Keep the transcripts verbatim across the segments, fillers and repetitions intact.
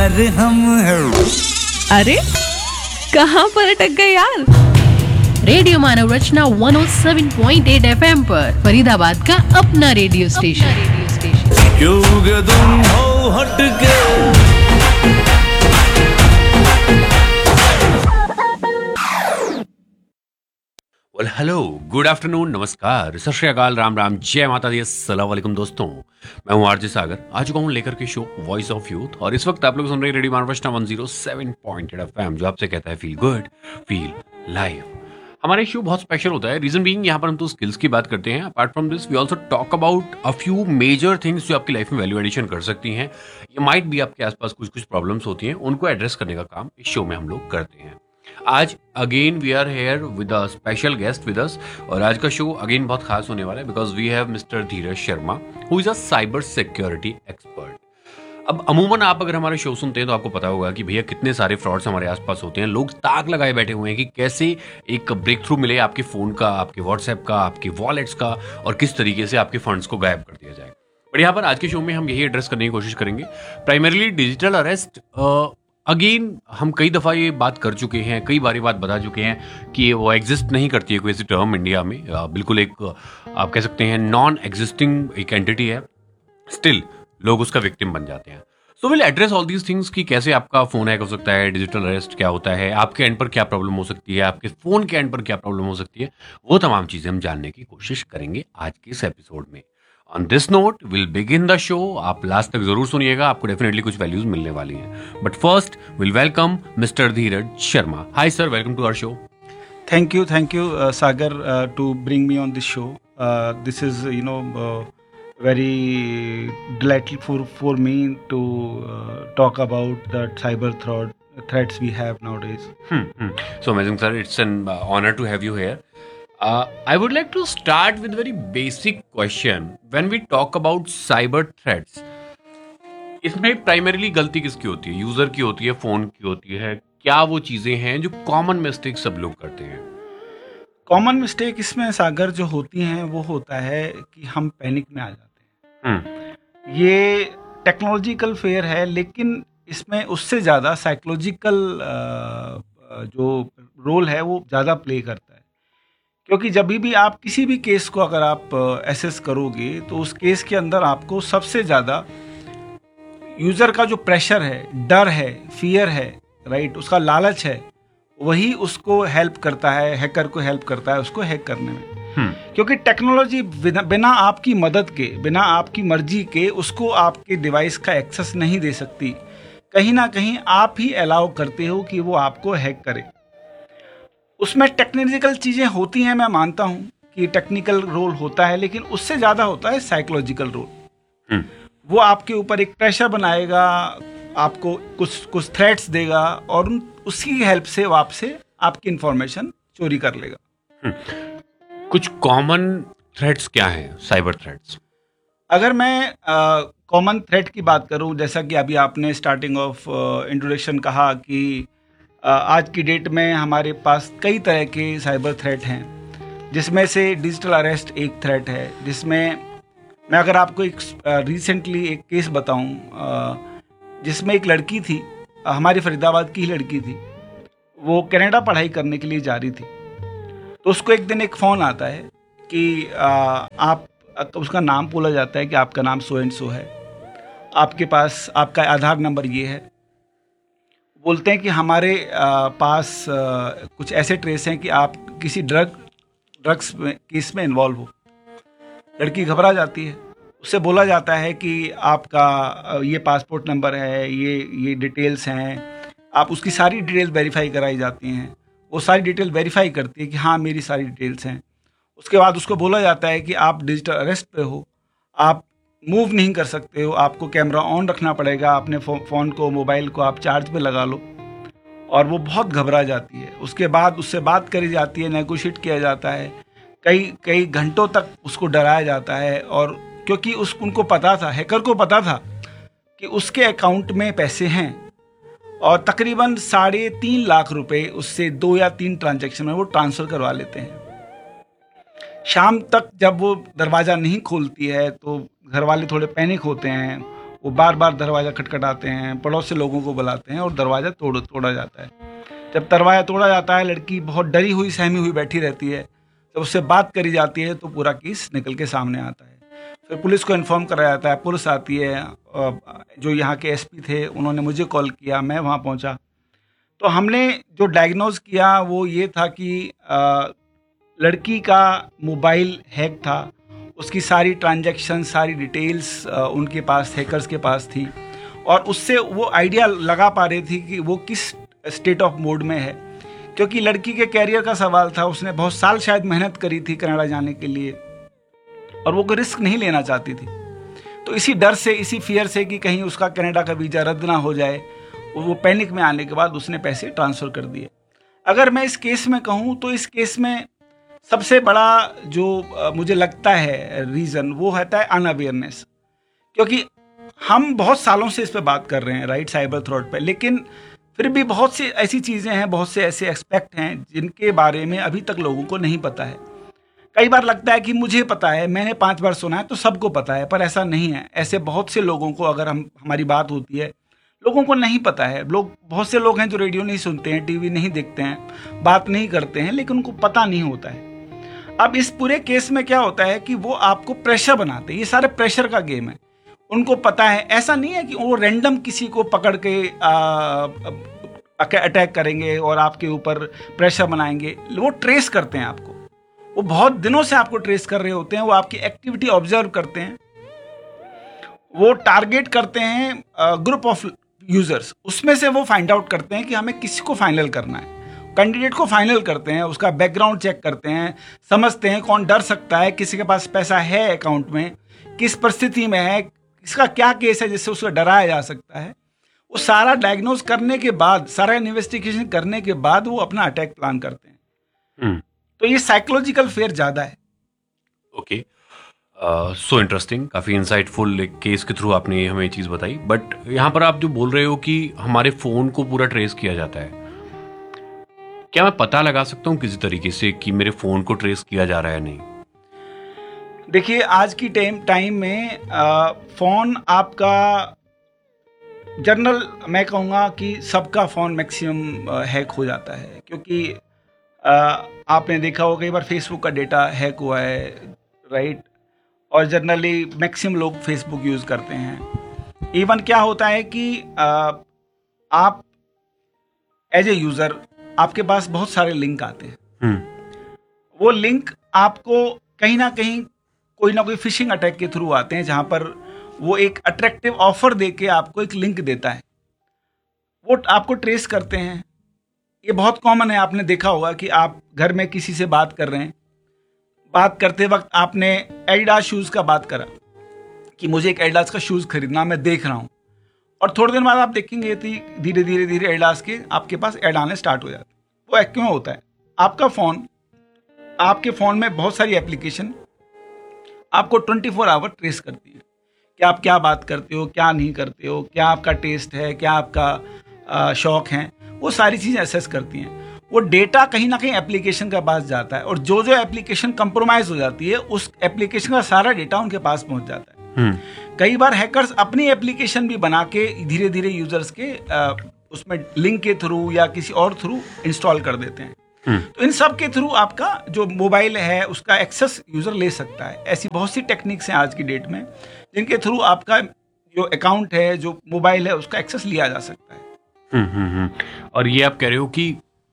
यार हम हैं। अरे कहाँ पर अटक गए यार। रेडियो मानव रचना एक सौ सात पॉइंट आठ एफएम पर फरीदाबाद का अपना रेडियो स्टेशन रेडियो स्टेशन क्यों तुम हो हटके। वेल हेलो, गुड आफ्टरनून, नमस्कार, सत श्री अकाल, राम राम, जय माता दी, अस्सलाम वालेकुम दोस्तों। मैं हूं आरजे सागर, आ चुका हूं लेकर के शो वॉइस ऑफ यूथ और इस वक्त आप लोग सुन रहे हैं रेडियो मानव रचना एक सौ सात पॉइंट आठ एफएम जो आपसे कहता है फील गुड फील लाइव। हमारा शो बहुत स्पेशल होता है, रीजन बीइंग यहाँ पर हम तो स्किल्स की बात करते हैं। Apart from this we also talk about a few major things जो आपकी लाइफ में वैल्यू एडिशन कर सकती हैं। ये माइट भी आपके आसपास कुछ कुछ प्रॉब्लम्स होती हैं, उनको एड्रेस करने का काम इस शो में हम लोग करते हैं। आज again we are here with a special guest with us और आज का शो अगेन बहुत खास होने वाला है because we have mister Dheeraj Sharma who is a cyber security expert. अब अमूमन आप अगर हमारे शो सुनते हैं तो आपको पता होगा कि भैया कितने सारे फ्रॉड्स हमारे आसपास होते हैं। लोग ताक लगाए बैठे हुए हैं कि कैसे एक ब्रेक थ्रू मिले आपके फ़ोन का, आपके व्हाट्सएप का, आपके वॉलेट्स का और किस तरीके से आपके फंड्स को गायब कर दिया जाए। बट यहाँ पर आज के शो में हम यही एड्रेस करने की कोशिश करेंगे, प्राइमरीली डिजिटल अरेस्ट। अगेन हम कई दफ़ा ये बात कर चुके हैं, कई बार ये बात बता चुके हैं कि वो एग्जिस्ट नहीं करती है कोई ऐसी टर्म इंडिया में। आ, बिल्कुल एक आप कह सकते हैं नॉन एग्जिस्टिंग एक एंटिटी है, स्टिल लोग उसका विक्टिम बन जाते हैं। So will address all these things कि कैसे आपका फ़ोन हैक हो सकता है, डिजिटल अरेस्ट क्या होता है, आपके एंड पर क्या प्रॉब्लम हो सकती है, आपके फ़ोन के एंड पर क्या प्रॉब्लम हो सकती है, वो तमाम चीज़ें हम जानने की कोशिश करेंगे आज के इस एपिसोड में। On this note will begin the show. आप लास्ट तक जरूर सुनिएगा, आपको डेफिनेटली कुछ वैल्यूज मिलने वाली हैं। But first will welcome mister Dheeraj Sharma. Hi sir, welcome to our show. Thank you, thank you, uh, Sagar, uh, to bring me on this show. Uh, this is, you know, uh, very delightful for for me to uh, talk about the cyber threat threats we have nowadays. Hmm, hmm. So amazing, sir. It's an uh, honor to have you here. Uh, I would like to start with very basic question. When we talk about cyber threats, इसमें primarily गलती किसकी होती है? User की होती है, phone की होती है? क्या वो चीजें हैं जो कॉमन मिस्टेक सब लोग करते हैं? कॉमन मिस्टेक इसमें सागर जो होती हैं वो होता है कि हम पैनिक में आ जाते हैं। हम्म, ये टेक्नोलॉजिकल फेयर है, लेकिन इसमें उससे ज़्यादा साइकोलॉजिकल जो रोल है वो ज़्यादा प्ले करता है। क्योंकि जब भी आप किसी भी केस को अगर आप एसेस करोगे तो उस केस के अंदर आपको सबसे ज़्यादा यूज़र का जो प्रेशर है, डर है, फियर है, राइट, उसका लालच है, वही उसको हेल्प करता है, हैकर को हेल्प करता है उसको हैक करने में। हम्म, क्योंकि टेक्नोलॉजी बिना, बिना आपकी मदद के, बिना आपकी मर्जी के उसको आपके डिवाइस का एक्सेस नहीं दे सकती। कहीं ना कहीं आप ही अलाउ करते हो कि वो आपको हैक करे। उसमें टेक्निकल चीज़ें होती हैं, मैं मानता हूँ कि टेक्निकल रोल होता है, लेकिन उससे ज़्यादा होता है साइकोलॉजिकल रोल। हम्म, वो आपके ऊपर एक प्रेशर बनाएगा, आपको कुछ कुछ थ्रेट्स देगा और उन उसकी हेल्प से वो आपसे आपकी इंफॉर्मेशन चोरी कर लेगा। कुछ कॉमन थ्रेट्स क्या हैं, साइबर थ्रेट्स? अगर मैं कॉमन थ्रेट की बात करूं, जैसा कि अभी आपने स्टार्टिंग ऑफ इंट्रोडक्शन कहा कि uh, आज की डेट में हमारे पास कई तरह के साइबर थ्रेट हैं, जिसमें से डिजिटल अरेस्ट एक थ्रेट है। जिसमें मैं अगर आपको एक रिसेंटली uh, एक केस बताऊं, uh, जिसमें एक लड़की थी, uh, हमारी फरीदाबाद की ही लड़की थी, वो कनाडा पढ़ाई करने के लिए जा रही थी। तो उसको एक दिन एक फ़ोन आता है कि uh, आप उसका नाम बोला जाता है कि आपका नाम सो एंड सो है, आपके पास आपका आधार नंबर ये है। बोलते हैं कि हमारे आ, पास आ, कुछ ऐसे ट्रेस हैं कि आप किसी ड्रग ड्रग्स में केस में इन्वॉल्व हो। लड़की घबरा जाती है, उससे बोला जाता है कि आपका ये पासपोर्ट नंबर है, ये ये डिटेल्स हैं। आप उसकी सारी डिटेल्स वेरीफाई कराई जाती हैं, वो सारी डिटेल वेरीफाई करती है कि हाँ मेरी सारी डिटेल्स हैं। उसके बाद उसको बोला जाता है कि आप डिजिटल अरेस्ट पे हो, आप मूव नहीं कर सकते हो, आपको कैमरा ऑन रखना पड़ेगा, अपने फ़ोन को, मोबाइल को आप चार्ज पे लगा लो। और वो बहुत घबरा जाती है। उसके बाद उससे बात करी जाती है, नेगोशिएट किया जाता है, कई कई घंटों तक उसको डराया जाता है। और क्योंकि उस उनको पता था, हैकर को पता था कि उसके अकाउंट में पैसे हैं और तकरीबन साढ़े तीन लाख रुपए उससे दो या तीन ट्रांजैक्शन में वो ट्रांसफ़र करवा लेते हैं। शाम तक जब वो दरवाज़ा नहीं खोलती है तो घर वाले थोड़े पैनिक होते हैं वो बार बार दरवाज़ा खटखटाते हैं, पड़ोस से लोगों को बुलाते हैं और दरवाज़ा तोड़ तोड़ा जाता है। जब दरवाज़ा तोड़ा जाता है, लड़की बहुत डरी हुई सहमी हुई बैठी रहती है। जब उससे बात करी जाती है तो पूरा केस निकल के सामने आता है। फिर पुलिस को इन्फॉर्म कराया जाता है, पुलिस आती है, जो यहाँ के एसपी थे उन्होंने मुझे कॉल किया, मैं वहाँ पहुँचा। तो हमने जो डायग्नोज किया वो ये था कि आ, लड़की का मोबाइल हैक था, उसकी सारी ट्रांजैक्शन, सारी डिटेल्स उनके पास, हैकर्स के पास थी, और उससे वो आइडिया लगा पा रही थी कि वो किस स्टेट ऑफ मोड में है, क्योंकि लड़की के कैरियर का सवाल था। उसने बहुत साल शायद मेहनत करी थी कनाडा जाने के लिए और वो कोई रिस्क नहीं लेना चाहती थी। तो इसी डर से, इसी फियर से कि कहीं उसका कनाडा का वीज़ा रद्द ना हो जाए, वो पैनिक में आने के बाद उसने पैसे ट्रांसफ़र कर दिए। अगर मैं इस केस में कहूँ तो इस केस में सबसे बड़ा जो मुझे लगता है रीज़न वो होता है अनअवेयरनेस, क्योंकि हम बहुत सालों से इस पे बात कर रहे हैं, राइट, साइबर थ्रेट पे, लेकिन फिर भी बहुत सी ऐसी चीज़ें हैं, बहुत से ऐसे एस्पेक्ट हैं जिनके बारे में अभी तक लोगों को नहीं पता है। कई बार लगता है कि मुझे पता है, मैंने पांच बार सुना है तो सबको पता है, पर ऐसा नहीं है। ऐसे बहुत से लोगों को, अगर हम हमारी बात होती है, लोगों को नहीं पता है। लोग, बहुत से लोग हैं जो रेडियो नहीं सुनते हैं, टीवी नहीं देखते हैं, बात नहीं करते हैं, लेकिन उनको पता नहीं होता है। अब इस पूरे केस में क्या होता है कि वो आपको प्रेशर बनाते हैं, ये सारे प्रेशर का गेम है। उनको पता है, ऐसा नहीं है कि वो रैंडम किसी को पकड़ के अटैक करेंगे और आपके ऊपर प्रेशर बनाएंगे। वो ट्रेस करते हैं आपको, वो बहुत दिनों से आपको ट्रेस कर रहे होते हैं, वो आपकी एक्टिविटी ऑब्जर्व करते हैं, वो टारगेट करते हैं ग्रुप ऑफ यूजर्स, उसमें से वो फाइंड आउट करते हैं कि हमें किसी को फाइनल करना है, कैंडिडेट को फाइनल करते हैं, उसका बैकग्राउंड चेक करते हैं, समझते हैं कौन डर सकता है, किसी के पास पैसा है अकाउंट में, किस परिस्थिति में है, इसका क्या केस है जिससे उसको डराया जा सकता है। वो सारा डायग्नोज करने के बाद, सारा इन्वेस्टिगेशन करने के बाद वो अपना अटैक प्लान करते हैं। तो ये साइकोलॉजिकल फेयर ज़्यादा है। ओके, सो इंटरेस्टिंग, काफ़ी इंसाइटफुल केस के थ्रू आपने हमें ये चीज़ बताई। बट यहाँ पर आप जो बोल रहे हो कि हमारे फ़ोन को पूरा ट्रेस किया जाता है, क्या मैं पता लगा सकता हूँ किसी तरीके से कि मेरे फ़ोन को ट्रेस किया जा रहा है नहीं? देखिए, आज की टाइम टाइम में आ, फ़ोन आपका जनरल, मैं कहूँगा कि सबका फ़ोन मैक्सिमम हैक हो जाता है, क्योंकि आ, आपने देखा हो कई बार फेसबुक का डेटा हैक हुआ है, राइट, और जनरली मैक्सिमम लोग फेसबुक यूज़ करते हैं। इवन क्या होता है कि आ, आप एज ए यूज़र, आपके पास बहुत सारे लिंक आते हैं, वो लिंक आपको कहीं ना कहीं कोई ना कोई फिशिंग अटैक के थ्रू आते हैं, जहाँ पर वो एक अट्रैक्टिव ऑफर देके आपको एक लिंक देता है, वो आपको ट्रेस करते हैं। ये बहुत कॉमन है, आपने देखा होगा कि आप घर में किसी से बात कर रहे हैं, बात करते वक्त आपने एडिडास शूज़ का बात करा कि मुझे एक एडिडास का शूज़ खरीदना, मैं देख रहा हूँ, और थोड़ी देर बाद आप देखेंगे धीरे धीरे धीरे एडिडास के आपके पास ऐड आने स्टार्ट हो जाते हैं। वो क्यों होता है? आपका फ़ोन, आपके फ़ोन में बहुत सारी एप्लीकेशन आपको ट्वेंटी फोर आवर ट्रेस करती है कि आप क्या बात करते हो, क्या नहीं करते हो, क्या आपका टेस्ट है, क्या आपका शौक है, वो सारी चीज़ें असेस करती हैं। वो डेटा कहीं ना कहीं एप्लीकेशन के पास जाता है, और जो जो एप्लीकेशन कंप्रोमाइज हो जाती है, उस एप्लीकेशन का सारा डेटा उनके पास पहुंच जाता है। कई बार हैकर्स अपनी एप्लीकेशन भी बना के धीरे धीरे यूजर्स के आ, उसमें लिंक के थ्रू या किसी और थ्रू इंस्टॉल कर देते हैं। तो इन सब के थ्रू आपका जो मोबाइल है उसका एक्सेस यूजर ले सकता है। ऐसी बहुत सी टेक्निक्स हैं आज की डेट में जिनके थ्रू आपका जो अकाउंट है, जो मोबाइल है, उसका एक्सेस लिया जा सकता है। हम्म हम्म हम्म और ये आप कह रहे हो कि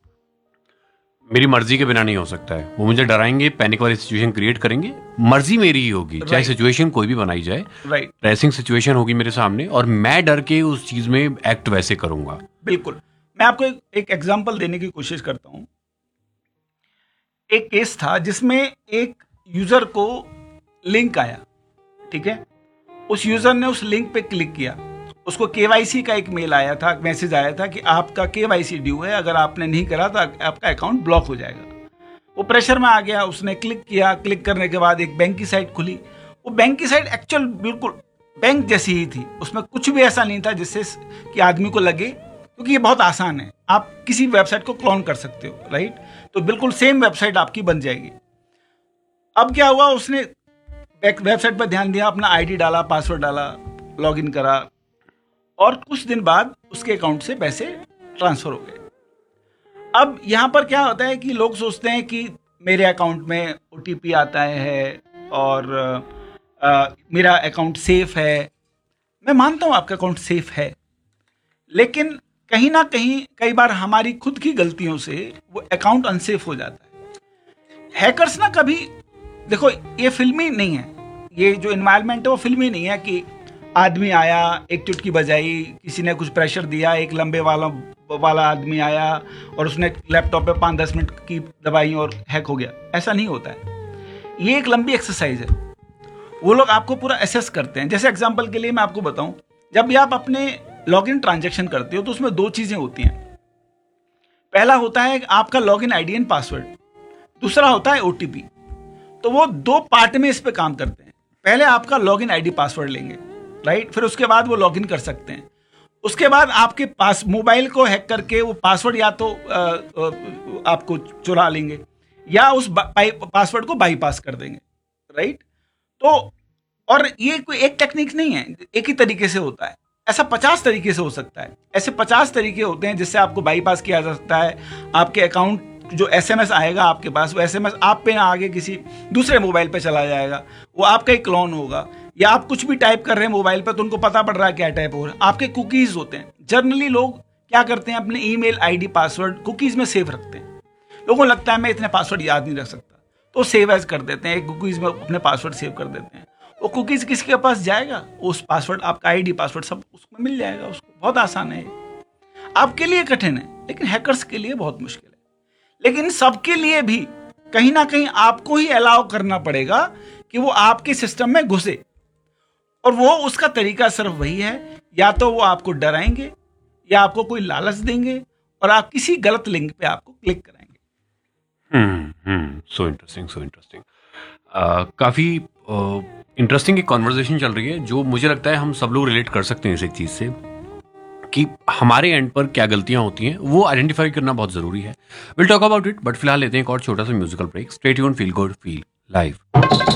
मेरी मर्जी के बिना नहीं हो सकता है, वो मुझे डराएंगे, पैनिक वाली सिचुएशन क्रिएट करेंगे, मर्जी मेरी ही होगी, चाहे सिचुएशन कोई भी बनाई जाए, राइट, प्रेसिंग सिचुएशन होगी मेरे सामने और मैं डर के उस चीज में एक्ट वैसे करूंगा। बिल्कुल। मैं आपको एक एग्जांपल देने की कोशिश करता हूं। एक केस था जिसमें एक यूजर को लिंक आया, ठीक है, उस यूजर ने उस लिंक पे क्लिक किया, उसको केवाईसी का एक मेल आया था, मैसेज आया था कि आपका केवाईसी ड्यू है, अगर आपने नहीं करा तो आपका अकाउंट ब्लॉक हो जाएगा। वो प्रेशर में आ गया, उसने क्लिक किया, क्लिक करने के बाद एक बैंक की साइट खुली। वो बैंक की साइट एक्चुअल बिल्कुल बैंक जैसी ही थी, उसमें कुछ भी ऐसा नहीं था जिससे कि आदमी को लगे, क्योंकि ये बहुत आसान है, आप किसी वेबसाइट को क्लोन कर सकते हो, राइट, तो बिल्कुल सेम वेबसाइट आपकी बन जाएगी। अब क्या हुआ, उसने वेबसाइट पर ध्यान दिया, अपना आईडी डाला, पासवर्ड डाला, लॉगिन करा और कुछ दिन बाद उसके अकाउंट से पैसे ट्रांसफर हो गए। अब यहाँ पर क्या होता है कि लोग सोचते हैं कि मेरे अकाउंट में ओटीपी आता है और आ, मेरा अकाउंट सेफ है। मैं मानता हूँ आपका अकाउंट सेफ है, लेकिन कहीं ना कहीं कई बार हमारी खुद की गलतियों से वो अकाउंट अनसेफ हो जाता है। हैकर्स ना कभी, देखो ये फिल्मी नहीं है, ये जो इन्वायरमेंट है वो फिल्मी नहीं है कि आदमी आया, एक चुटकी बजाई, किसी ने कुछ प्रेशर दिया, एक लंबे वाला वाला आदमी आया और उसने लैपटॉप पे पाँच दस मिनट की दबाई और हैक हो गया। ऐसा नहीं होता है। ये एक लंबी एक्सरसाइज है। वो लोग आपको पूरा एसेस करते हैं। जैसे एग्जांपल के लिए मैं आपको बताऊं, जब भी आप अपने लॉगिन ट्रांजैक्शन करते हो तो उसमें दो चीजें होती हैं। पहला होता है आपका लॉगिन आईडी एंड पासवर्ड, दूसरा होता है ओटीपी। तो वो दो पार्ट में इस पे काम करते हैं। पहले आपका लॉगिन आईडी पासवर्ड लेंगे, राइट, फिर उसके बाद वो लॉगिन कर सकते हैं। उसके बाद आपके पास मोबाइल को हैक करके वो पासवर्ड या तो आ, आ, आपको चुरा लेंगे या उस पासवर्ड को बाईपास कर देंगे, राइट। तो और ये कोई एक टेक्निक नहीं है, एक ही तरीके से होता है। ऐसा पचास तरीके से हो सकता है। ऐसे पचास तरीके होते हैं जिससे आपको बाईपास किया जा सकता है। आपके अकाउंट जो एसएमएस आएगा आपके पास, वो एसएमएस आप पे ना आगे किसी दूसरे मोबाइल पे चला जाएगा, वो आपका ही क्लोन होगा। या आप कुछ भी टाइप कर रहे हैं मोबाइल पे तो उनको पता पड़ रहा है क्या टाइप हो रहा है। आपके कुकीज होते हैं। जनरली लोग क्या करते हैं, अपने ईमेल आईडी पासवर्ड कुकीज में सेव रखते हैं। लोगों को लगता है मैं इतने पासवर्ड याद नहीं रख सकता, तो सेव एज कर देते हैं, एक कुकीज में अपने पासवर्ड सेव कर देते हैं। वो कुकीज किसके पास जाएगा, उस पासवर्ड, आपका आईडी पासवर्ड सब उसमें मिल जाएगा उसको। बहुत आसान है। आपके लिए कठिन है, लेकिन हैकर्स के लिए बहुत मुश्किल है। लेकिन सबके लिए भी कहीं ना कहीं आपको ही अलाउ करना पड़ेगा कि वो आपके सिस्टम में घुसे। और वो उसका तरीका सिर्फ वही है, या तो वो आपको डराएंगे या आपको कोई लालच देंगे और आप किसी गलत लिंक पे आपको क्लिक कराएंगे। हम्म हम्म सो इंटरेस्टिंग सो इंटरेस्टिंग काफी इंटरेस्टिंग एक कॉन्वर्सेशन चल रही है, जो मुझे लगता है हम सब लोग रिलेट कर सकते हैं इस एक चीज से कि हमारे एंड पर क्या गलतियां होती हैं, वो आइडेंटिफाई करना बहुत जरूरी है। Will talk about it, but फिलहाल लेते हैं एक और छोटा सा musical break. Stay tuned, feel good, feel live.